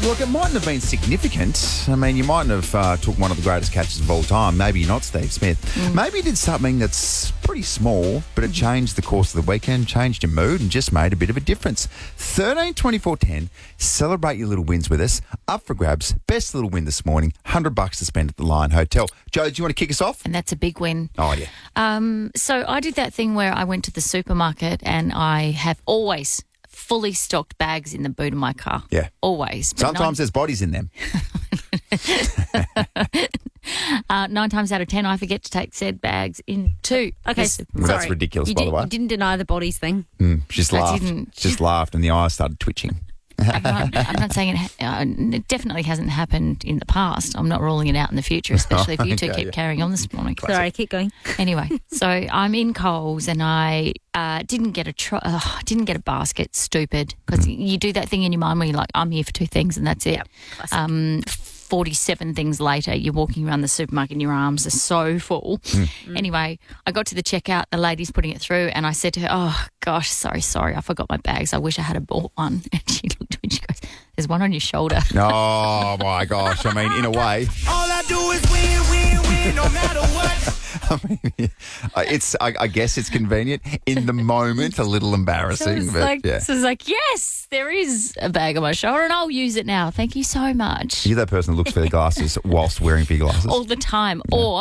Look, it mightn't have been significant. I mean, you mightn't have took one of the greatest catches of all time. Maybe you're not Steve Smith. Maybe you did something that's pretty small, but it changed the course of the weekend, changed your mood, and just made a bit of a difference. 13 24 10. Celebrate your little wins with us. Up for grabs. Best little win this morning. $100 to spend at the Lion Hotel. Joe, do you want to kick us off? And that's a big win. Oh, yeah. So I did that thing where I went to the supermarket and I have always fully stocked bags in the boot of my car. Yeah. Always. But Sometimes there's bodies in them. 9 times out of 10, I forget to take said bags into Okay, the supermarket. That's ridiculous, You by the way. You didn't deny the bodies thing. Just I laughed. didn't. Just laughed and the eyes started twitching. I'm not saying it definitely hasn't happened in the past. I'm not ruling it out in the future, especially if you two keep carrying on this morning. Sorry, keep going. Anyway, so I'm in Coles and I didn't get a basket. Stupid, because you do that thing in your mind where you're like, I'm here for 2 things and that's it. Yep, 47 things later, you're walking around the supermarket and your arms are so full. Anyway, I got to the checkout, the lady's putting it through, and I said to her, oh, gosh, sorry, I forgot my bags. I wish I had bought one. And she looked at me and she goes, there's one on your shoulder. Oh, my gosh. I mean, in a way. All I do is win, no matter what. I mean, I guess it's convenient. In the moment, a little embarrassing. So but it's like, yes, there is a bag on my shoulder and I'll use it now. Thank you so much. You're that person that looks for their glasses whilst wearing for your glasses. All the time. Yeah.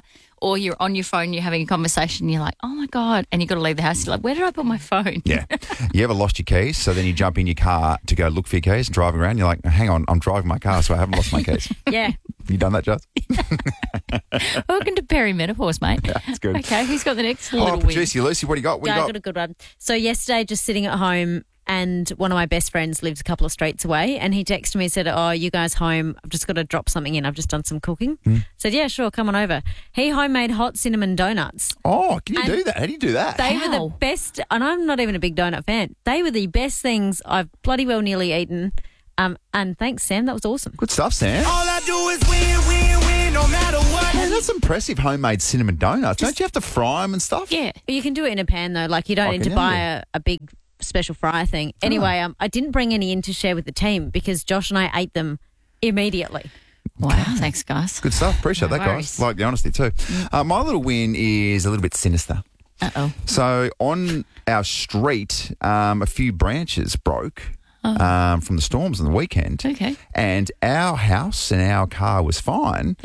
Or you're on your phone, you're having a conversation, you're like, oh, my God, and you've got to leave the house. You're like, where did I put my phone? Yeah. You ever lost your keys? So then you jump in your car to go look for your keys and driving around. You're like, hang on, I'm driving my car, so I haven't lost my keys. Yeah. You done that, Jess? Welcome to perimenopause, mate. Yeah, that's good. Okay, who's got the next little win? Producer Lucy, what do you got? I got a good one. So yesterday, just sitting at home, and one of my best friends lives a couple of streets away, and he texted me and said, oh, you guys home? I've just got to drop something in. I've just done some cooking. Said, yeah, sure, come on over. He homemade hot cinnamon donuts. Oh, can you do that? How do you do that? They were the best, and I'm not even a big donut fan. They were the best things I've bloody well nearly eaten. And thanks, Sam. That was awesome. Good stuff, Sam. All I do is win, no matter what. Man, that's impressive homemade cinnamon donuts. Don't you have to fry them and stuff? Yeah. You can do it in a pan, though. Like, you don't need to buy a big special fryer thing. Anyway, I didn't bring any in to share with the team because Josh and I ate them immediately. Wow, thanks, guys. Good stuff. Appreciate No that, worries. guys. Like the honesty, too. My little win is a little bit sinister. Uh-oh. So on our street, a few branches broke from the storms on the weekend. Okay. And our house and our car was fine,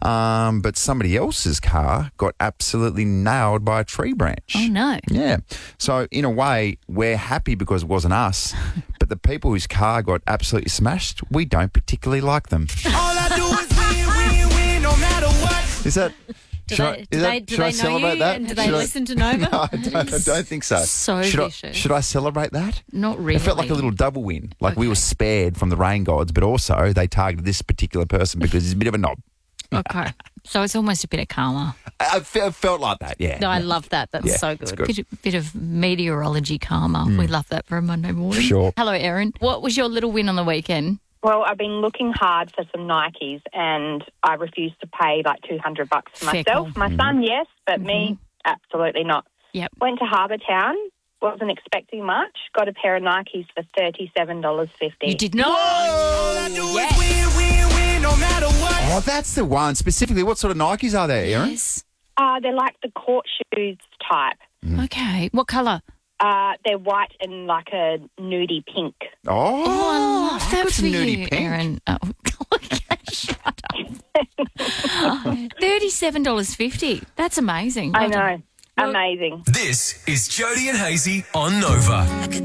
but somebody else's car got absolutely nailed by a tree branch. Oh, no. Yeah. So in a way, we're happy because it wasn't us, but the people whose car got absolutely smashed, we don't particularly like them. All I do is win, no matter what. Is that... Do Should they I know celebrate you? that? And do they Should I- listen to Nova? No, I don't think so. So should vicious. should I celebrate that? Not really. It felt like a little double win. Like we were spared from the rain gods, but also they targeted this particular person because he's a bit of a knob. Okay. So it's almost a bit of karma. I felt like that, yeah. No, I love that. That's Yeah, so it's good. good. Bit of meteorology karma. We love that for a Monday morning. Sure. Hello, Erin. What was your little win on the weekend? Well, I've been looking hard for some Nikes and I refused to pay like $200 for myself. Fickle. My son, yes, but me, absolutely not. Yep. Went to Harbour Town, wasn't expecting much, got a pair of Nikes for $37.50. You did not. All I do is win, no matter what. Oh, that's the one. Specifically, what sort of Nikes are there, Erin? Yes. They're like the court shoes type. Okay. What colour? They're white and like a nudie pink. Oh, Oh, I love that it's for nudie you, pink. Erin. Oh, shut up. $37.50. That's amazing. I Well done. know. Amazing. This is Jody and Hazy on Nova.